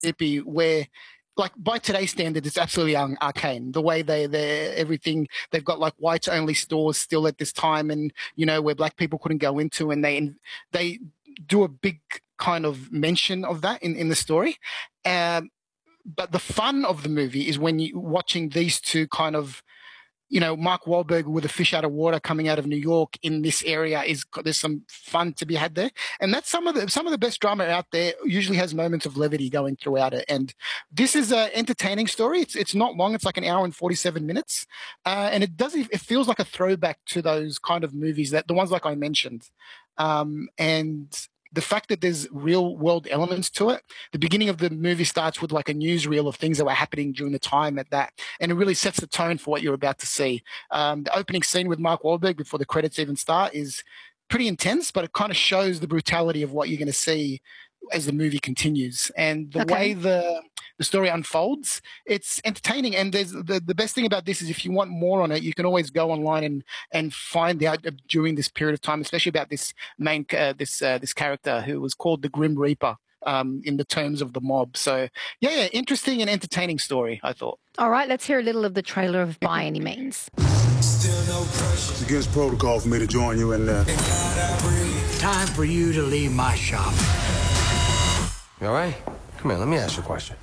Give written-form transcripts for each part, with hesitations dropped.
Mississippi, where like by today's standards, it's absolutely arcane. The way they everything they've got like whites only stores still at this time, and where black people couldn't go into, and they do a big kind of mention of that in the story. But the fun of the movie is when you watching these two kind of Mark Wahlberg with a fish out of water coming out of New York in this area there's some fun to be had there. And that's some of the best drama out there usually has moments of levity going throughout it. And this is an entertaining story. It's not long. It's like an hour and 47 minutes. And it feels like a throwback to those kind of movies the ones like I mentioned. And the fact that there's real world elements to it. The beginning of the movie starts with like a newsreel of things that were happening during the time at that. And it really sets the tone for what you're about to see. The opening scene with Mark Wahlberg before the credits even start is pretty intense, but it kind of shows the brutality of what you're going to see as the movie continues. And the way the story unfolds, it's entertaining. And there's the best thing about this is if you want more on it, you can always go online and find out during this period of time, especially about this main this character who was called the Grim Reaper in the terms of the mob. So yeah, interesting and entertaining story, I thought. All right, let's hear a little of the trailer of By Any Means. It's against protocol for me to join you in there. Time for you to leave my shop. You all right? Come here, let me ask you a question.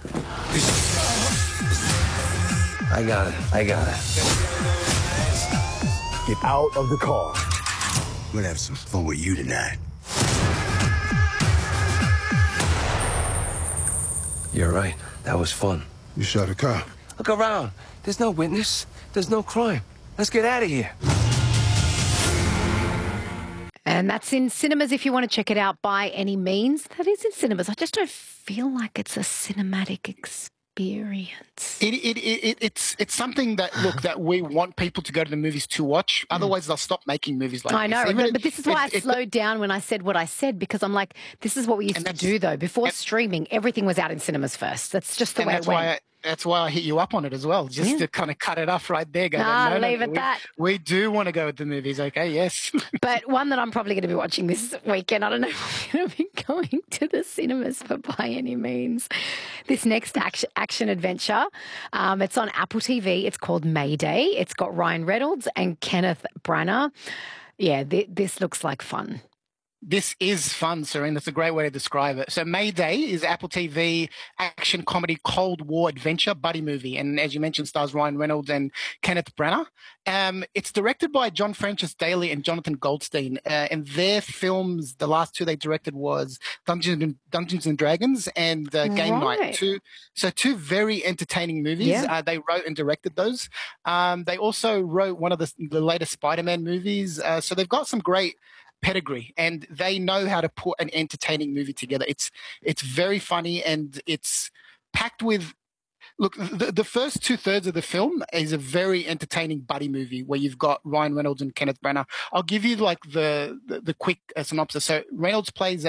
I got it. Get out of the car. I'm gonna have some fun with you tonight. You're right. That was fun. You shot a cop. Look around. There's no witness. There's no crime. Let's get out of here. And that's in cinemas if you want to check it out By Any Means. That is in cinemas. I just don't feel like it's a cinematic experience. It's something that we want people to go to the movies to watch. Otherwise, they'll stop making movies like this. I know, but this is why I slowed down when I said what I said, because I'm like, this is what we used to do, though. Before streaming, everything was out in cinemas first. That's just the way it went. That's why I hit you up on it as well, just to kind of cut it off right there. Go, leave it that. We do want to go to the movies, okay? Yes. But one that I'm probably going to be watching this weekend, I don't know if I'm going to be going to the cinemas for By Any Means. This next action adventure, it's on Apple TV. It's called Mayday. It's got Ryan Reynolds and Kenneth Branagh. Yeah, this looks like fun. This is fun, Serene. That's a great way to describe it. So Mayday is Apple TV action comedy Cold War adventure buddy movie. And as you mentioned, stars Ryan Reynolds and Kenneth Branagh. It's directed by John Francis Daley and Jonathan Goldstein. And their films, the last two they directed was Dungeons and Dragons and Game Night. Two very entertaining movies. Yeah. They wrote and directed those. They also wrote one of the latest Spider-Man movies. So they've got some great pedigree, and they know how to put an entertaining movie together. It's very funny, and it's packed with. Look, the first 2/3 of the film is a very entertaining buddy movie where you've got Ryan Reynolds and Kenneth Branagh. I'll give you like the quick synopsis. So Reynolds plays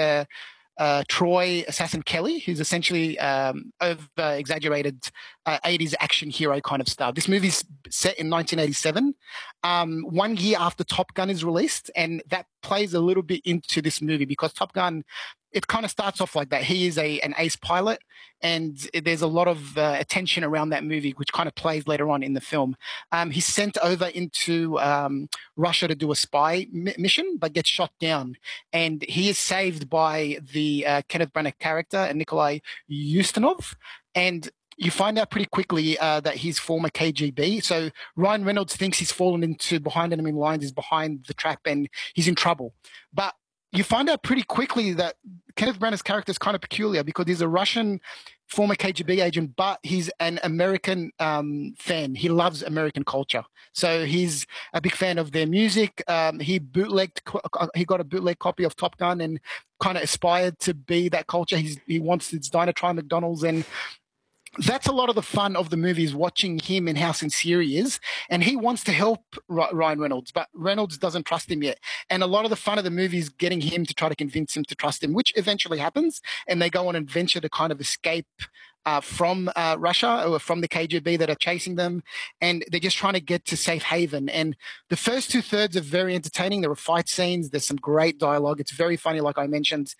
Troy Assassin Kelly, who's essentially over-exaggerated 80s action hero kind of style. This movie's set in 1987, 1 year after Top Gun is released, and that plays a little bit into this movie because Top Gun, it kind of starts off like that. He is an ace pilot, and there's a lot of attention around that movie, which kind of plays later on in the film. He's sent over into Russia to do a spy mission, but gets shot down. And he is saved by the Kenneth Branagh character, Nikolai Ustinov. And you find out pretty quickly that he's former KGB. So Ryan Reynolds thinks he's fallen into behind enemy lines, is behind the trap, and he's in trouble. But you find out pretty quickly that Kenneth Branagh's character is kind of peculiar because he's a Russian former KGB agent, but he's an American fan. He loves American culture. So he's a big fan of their music. He got a bootleg copy of Top Gun and kind of aspired to be that culture. He wants his diner try McDonald's, and that's a lot of the fun of the movie is watching him and how sincere he is. And he wants to help Ryan Reynolds, but Reynolds doesn't trust him yet. And a lot of the fun of the movie is getting him to try to convince him to trust him, which eventually happens. And they go on an adventure to kind of escape from Russia or from the KGB that are chasing them, and they're just trying to get to safe haven. And the first 2/3 are very entertaining. There are fight scenes. There's some great dialogue. It's very funny, like I mentioned.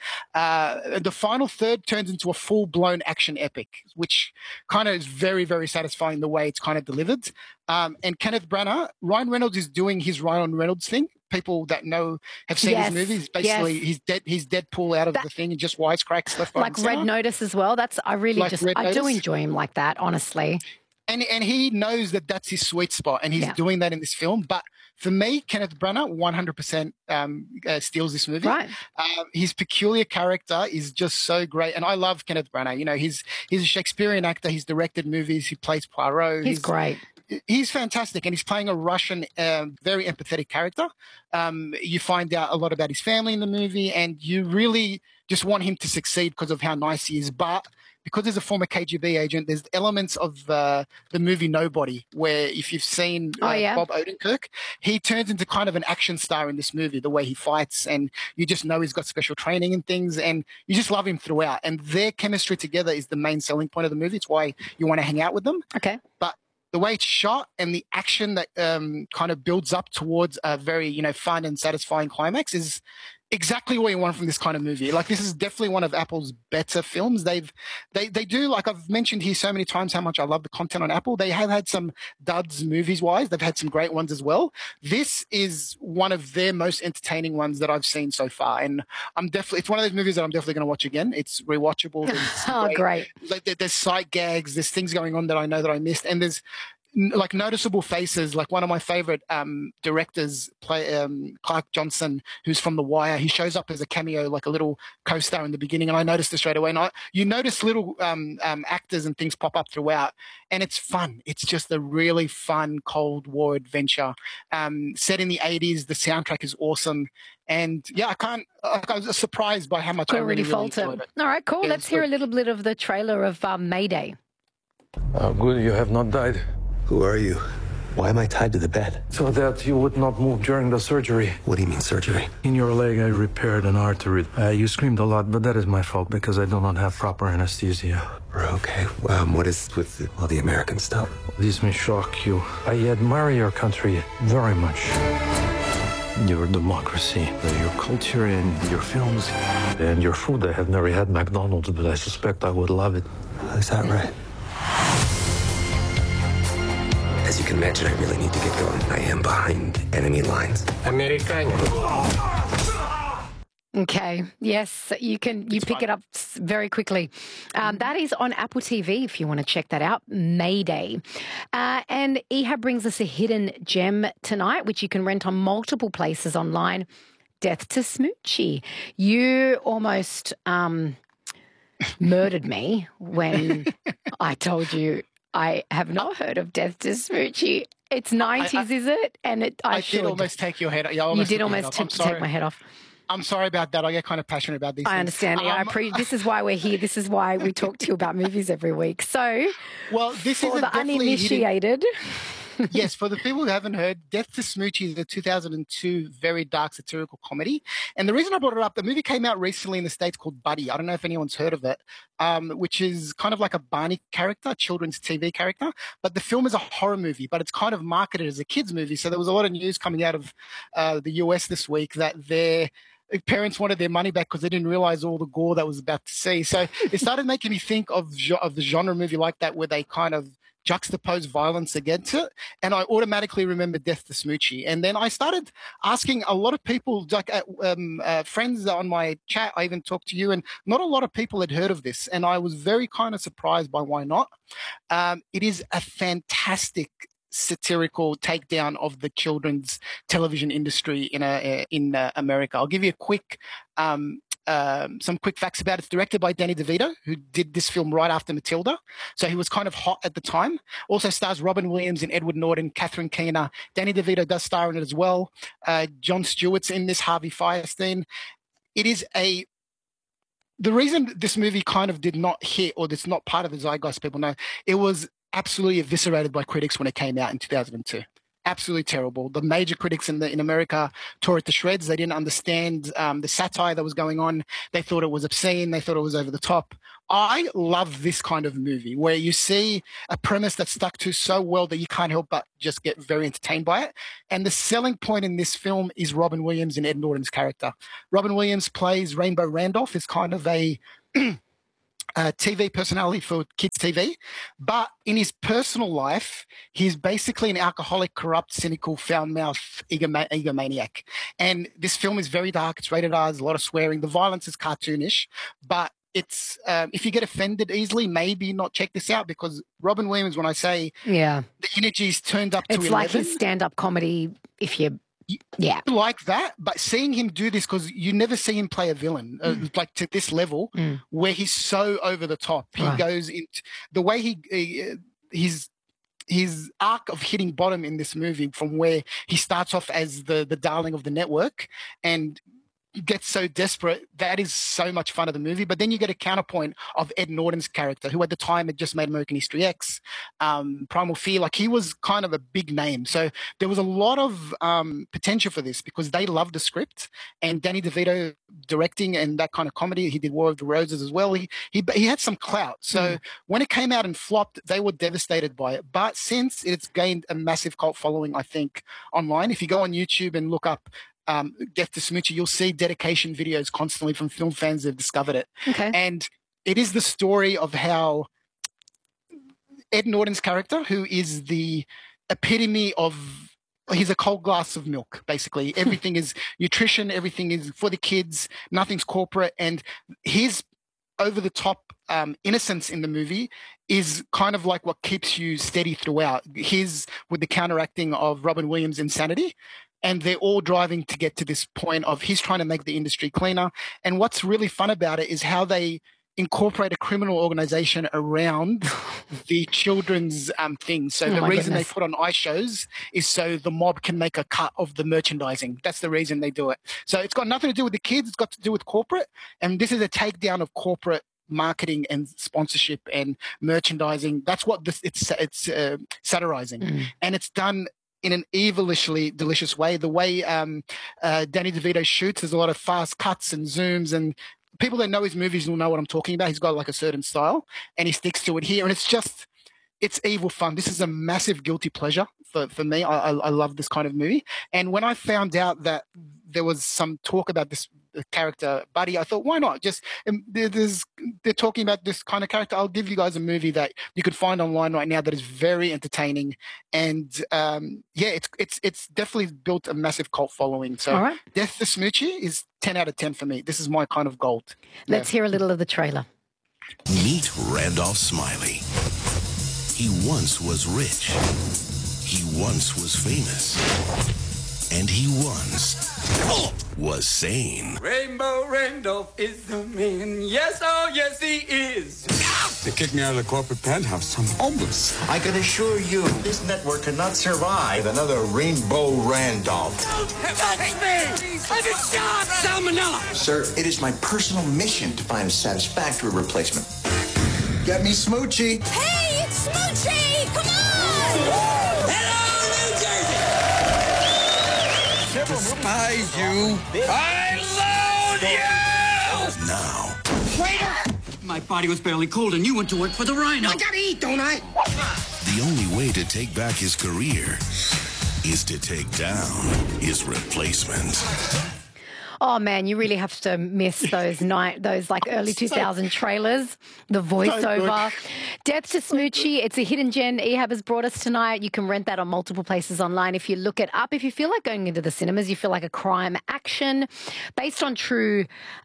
The final third turns into a full-blown action epic, which kind of is very, very satisfying the way it's kind of delivered. And Kenneth Branagh, Ryan Reynolds is doing his Ryan Reynolds thing. People that know have seen his movies. Basically, he's Deadpool out of the thing and just wisecracks left, right, like and Red center. Notice as well. I do Notice. enjoy him like that, honestly. And he knows that that's his sweet spot, and he's doing that in this film. But for me, Kenneth Branagh 100% steals this movie. Right. His peculiar character is just so great, and I love Kenneth Branagh. You know, he's a Shakespearean actor. He's directed movies. He plays Poirot. He's great. He's fantastic, and he's playing a Russian, very empathetic character. You find out a lot about his family in the movie, and you really just want him to succeed because of how nice he is. But because he's a former KGB agent, there's elements of the movie Nobody, where if you've seen Bob Odenkirk, he turns into kind of an action star in this movie, the way he fights, and you just know he's got special training and things, and you just love him throughout. And their chemistry together is the main selling point of the movie. It's why you want to hang out with them. Okay. But the way it's shot and the action that kind of builds up towards a very, fun and satisfying climax is exactly what you want from this kind of movie. Like, this is definitely one of Apple's better films. They do, like I've mentioned here so many times how much I love the content on Apple. They have had some duds movies wise. They've had some great ones as well. This is one of their most entertaining ones that I've seen so far. And it's one of those movies that I'm definitely going to watch again. It's rewatchable. Great. Like, there's sight gags. There's things going on that I know that I missed. And there's like noticeable faces. Like one of my favorite directors, Clark Johnson, who's from The Wire. He shows up as a cameo, like a little co-star in the beginning, and I noticed it straight away. And you notice little actors and things pop up throughout, and it's fun. It's just a really fun Cold War adventure set in the 80s. The soundtrack is awesome. And yeah, I was surprised by how much I really enjoyed it. All right, cool. Let's hear a little bit of the trailer of Mayday. Good, you have not died. Who are you? Why am I tied to the bed? So that you would not move during the surgery. What do you mean, surgery? In your leg, I repaired an artery. You screamed a lot, but that is my fault because I do not have proper anesthesia. Okay. What is with all the American stuff? This may shock you. I admire your country very much. Your democracy, your culture, and your films, and your food. I have never had McDonald's, but I suspect I would love it. Is that right? As you can imagine, I really need to get going. I am behind enemy lines. Americano. Okay. Yes, you pick it up very quickly. That is on Apple TV if you want to check that out. Mayday. And Ehab brings us a hidden gem tonight, which you can rent on multiple places online. Death to Smoochy. You almost murdered me when I told you I have not heard of Death to Smoochy. It's 90s, is it? And I did almost take your head off. You did almost take my head off. I'm sorry about that. I get kind of passionate about these things. I understand. This is why we're here. This is why we talk to you about movies every week. So, this for is the uninitiated. Yes, for the people who haven't heard, Death to Smoochy is a 2002 very dark satirical comedy. And the reason I brought it up, the movie came out recently in the States called Buddy. I don't know if anyone's heard of it, which is kind of like a Barney character, children's TV character. But the film is a horror movie, but it's kind of marketed as a kid's movie. So there was a lot of news coming out of the US this week that their parents wanted their money back because they didn't realize all the gore that was about to see. So it started making me think of the genre movie like that, where they kind of juxtapose violence against it, and I automatically remember Death to Smoochy. And then I started asking a lot of people, like friends on my chat. I even talked to you, and not a lot of people had heard of this, and I was very kind of surprised by why not. It is a fantastic satirical takedown of the children's television industry in America. I'll give you a quick some quick facts about it. It's directed by Danny DeVito, who did this film right after Matilda. So he was kind of hot at the time. Also stars Robin Williams and Edward Norton, Catherine Keener. Danny DeVito does star in it as well. Jon Stewart's in this, Harvey Fierstein. It is the reason this movie kind of did not hit, or it's not part of the zeitgeist, people know, it was absolutely eviscerated by critics when it came out in 2002. absolutely terrible. The major critics in America tore it to shreds. They didn't understand the satire that was going on. They thought it was obscene. They thought it was over the top. I love this kind of movie where you see a premise that's stuck to so well that you can't help but just get very entertained by it. And the selling point in this film is Robin Williams and Ed Norton's character. Robin Williams plays Rainbow Randolph, is kind of a TV personality for kids' TV, but in his personal life, he's basically an alcoholic, corrupt, cynical, foul-mouthed egomaniac. And this film is very dark. It's rated R. There's a lot of swearing. The violence is cartoonish, but it's if you get offended easily, maybe not check this out, because Robin Williams, when I say the energy's turned up to 11. It's like his stand-up comedy if you like that, but seeing him do this, because you never see him play a villain like to this level where he's so over the top. He goes into the way his arc of hitting bottom in this movie, from where he starts off as the darling of the network and gets so desperate. That is so much fun of the movie. But then you get a counterpoint of Ed Norton's character, who at the time had just made American History X, Primal Fear. Like, he was kind of a big name. So there was a lot of potential for this, because they loved the script, and Danny DeVito directing and that kind of comedy. He did War of the Roses as well. He had some clout. So when it came out and flopped, they were devastated by it. But since it's gained a massive cult following, I think, online, if you go on YouTube and look up Death to Smoochy, you'll see dedication videos constantly from film fans that have discovered it. Okay. And it is the story of how Ed Norton's character, who is the epitome of, he's a cold glass of milk, basically. Everything is nutrition, everything is for the kids, nothing's corporate. And his over-the-top innocence in the movie is kind of like what keeps you steady throughout. His, with the counteracting of Robin Williams' insanity. And they're all driving to get to this point of he's trying to make the industry cleaner. And what's really fun about it is how they incorporate a criminal organization around the children's things. So the reason they put on ice shows is so the mob can make a cut of the merchandising. That's the reason they do it. So it's got nothing to do with the kids. It's got to do with corporate. And this is a takedown of corporate marketing and sponsorship and merchandising. That's what it's satirizing. And it's done in an evilishly delicious way. The way Danny DeVito shoots, there's a lot of fast cuts and zooms, and people that know his movies will know what I'm talking about. He's got like a certain style, and he sticks to it here. And it's evil fun. This is a massive guilty pleasure for me. I love this kind of movie. And when I found out that there was some talk about this character, Buddy, I thought, why not? Just they're talking about this kind of character. I'll give you guys a movie that you can find online right now that is very entertaining. And it's definitely built a massive cult following. So Death to Smoochy is 10 out of 10 for me. This is my kind of gold. Let's hear a little of the trailer. Meet Randolph Smiley. He once was rich. He once was famous. And he once was sane. Rainbow Randolph is the man. Yes, oh yes, he is. They kicked me out of the corporate penthouse. I'm homeless. I can assure you, this network cannot survive another Rainbow Randolph. Don't touch me! I'm a shot! Salmonella! Sir, it is my personal mission to find a satisfactory replacement. Get me Smoochy. Hey, it's Smoochy! Come on! Hello, New Jersey! Despise you. I loathe you! Now. Waiter! My body was barely cold and you went to work for the Rhino. I gotta eat, don't I? The only way to take back his career is to take down his replacement. Oh man, you really have to miss those like early 2000 trailers, the voiceover. Death to Smoochy, it's a hidden gem Ehab has brought us tonight. You can rent that on multiple places online if you look it up. If you feel like going into the cinemas, you feel like a crime action based on true,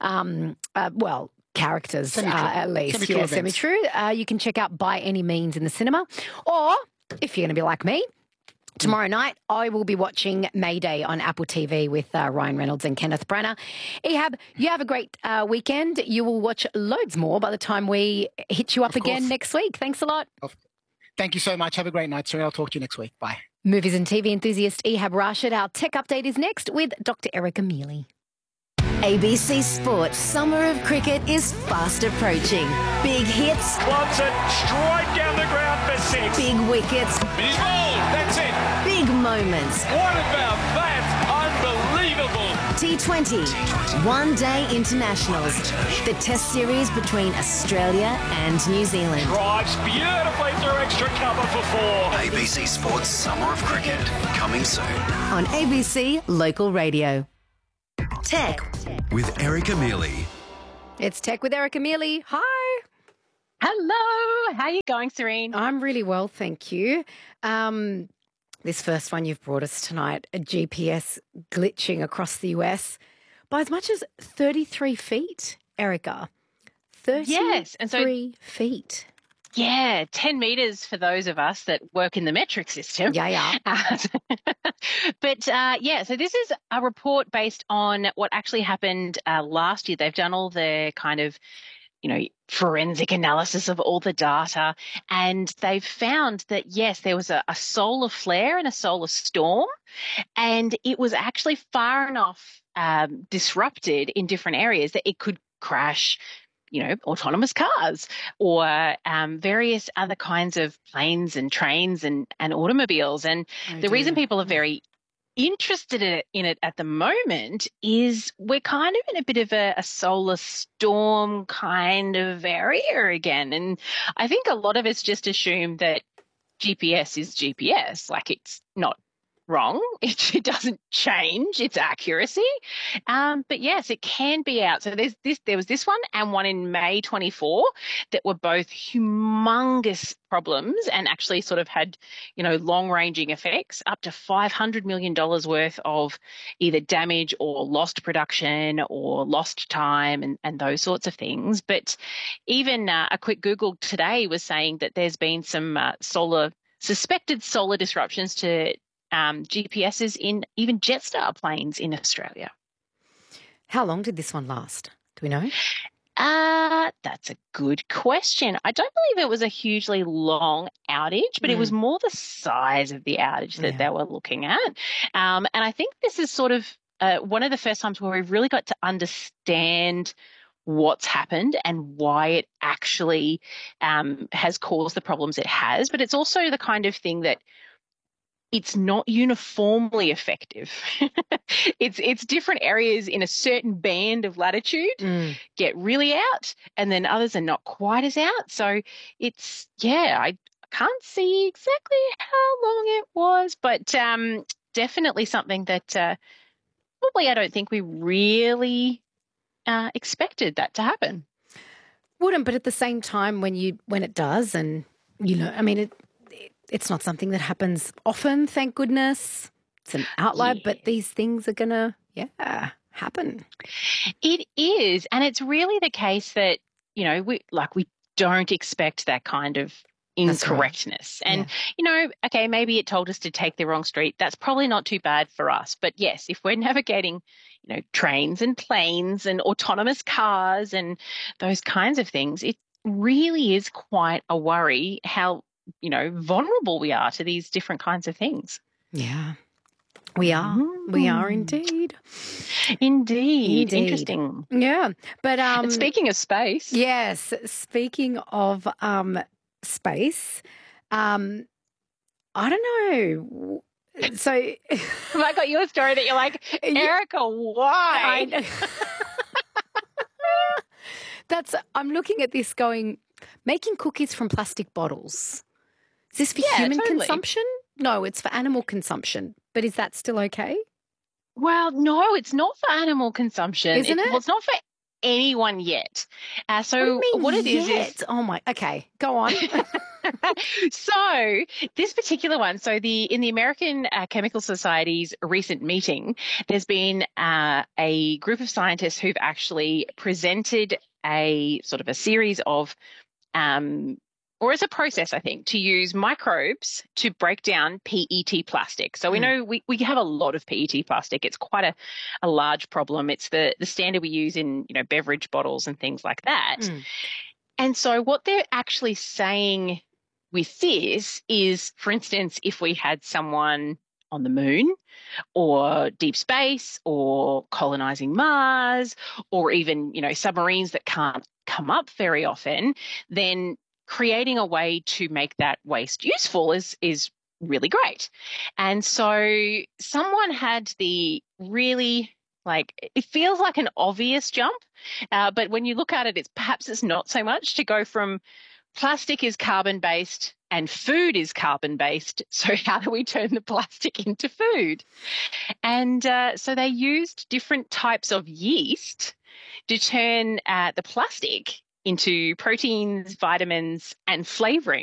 characters at least. Semi-true. You can check out By Any Means in the cinema. Or, if you're going to be like me, tomorrow night, I will be watching Mayday on Apple TV with Ryan Reynolds and Kenneth Branagh. Ehab, you have a great weekend. You will watch loads more by the time we hit you up again next week. Thanks a lot. Thank you so much. Have a great night, sir. I'll talk to you next week. Bye. Movies and TV enthusiast Ehab Rashid. Our tech update is next with Dr. Erica Mealy. ABC Sports Summer of Cricket is fast approaching. Big hits. Loves it straight down the ground for 6. Big wickets. He's bowled. That's it. Big moments. What about that? Unbelievable. T20. One-day internationals. The test series between Australia and New Zealand. Drives beautifully through extra cover for 4. ABC Sports Summer of Cricket. Coming soon. On ABC Local Radio. Tech with Erica Mealy. It's Tech with Erica Mealy. Hi. Hello. How are you going, Serene? I'm really well, thank you. This first one you've brought us tonight, a GPS glitching across the US by as much as 33 feet, Erica. 33 feet. Yeah, 10 metres for those of us that work in the metric system. Yeah. But, so this is a report based on what actually happened last year. They've done all the kind of, forensic analysis of all the data, and they've found that, yes, there was a solar flare and a solar storm, and it was actually far enough disrupted in different areas that it could crash autonomous cars or various other kinds of planes and trains and automobiles. And the reason people are very interested in it at the moment is we're kind of in a bit of a solar storm kind of area again. And I think a lot of us just assume that GPS is GPS, like it's not wrong. It doesn't change its accuracy. But yes, it can be out. So there was this one and one in May 24 that were both humongous problems and actually sort of had, long-ranging effects, up to $500 million worth of either damage or lost production or lost time and those sorts of things. But even a quick Google today was saying that there's been some suspected solar disruptions to GPSs in even Jetstar planes in Australia. How long did this one last? Do we know? That's a good question. I don't believe it was a hugely long outage, but it was more the size of the outage that they were looking at. And I think this is sort of one of the first times where we've really got to understand what's happened and why it actually has caused the problems it has. But it's also the kind of thing that it's not uniformly effective. It's different areas in a certain band of latitude get really out, and then others are not quite as out. So it's, I can't see exactly how long it was, but definitely something that probably I don't think we really expected that to happen. Wouldn't, but at the same time, when it does, and it's not something that happens often, thank goodness. It's an outlier, but these things are going to, happen. It is. And it's really the case that, we don't expect that kind of incorrectness. Right. And, okay, maybe it told us to take the wrong street. That's probably not too bad for us. But yes, if we're navigating, trains and planes and autonomous cars and those kinds of things, it really is quite a worry how vulnerable we are to these different kinds of things. Yeah, we are. We are indeed. Indeed. Interesting. Yeah. But speaking of space. Yes. Speaking of space, I don't know. So have I got your story that you're like, Erica, why? I know. I'm looking at this going, making cookies from plastic bottles. Is this for human consumption? No, it's for animal consumption. But is that still okay? Well, no, it's not for animal consumption. Isn't it? Well, it's not for anyone yet. So what it is oh my, okay, go on. So this particular one, in the American Chemical Society's recent meeting, there's been a group of scientists who've actually presented a sort of a series of or as a process, I think, to use microbes to break down PET plastic. So we know we have a lot of PET plastic. It's quite a large problem. It's the standard we use in, beverage bottles and things like that. And so what they're actually saying with this is, for instance, if we had someone on the moon or deep space or colonizing Mars or even, submarines that can't come up very often, then creating a way to make that waste useful is really great. And so someone had the really, it feels like an obvious jump, but when you look at it, it's not so much to go from plastic is carbon-based and food is carbon-based. So how do we turn the plastic into food? And so they used different types of yeast to turn the plastic into proteins, vitamins, and flavoring.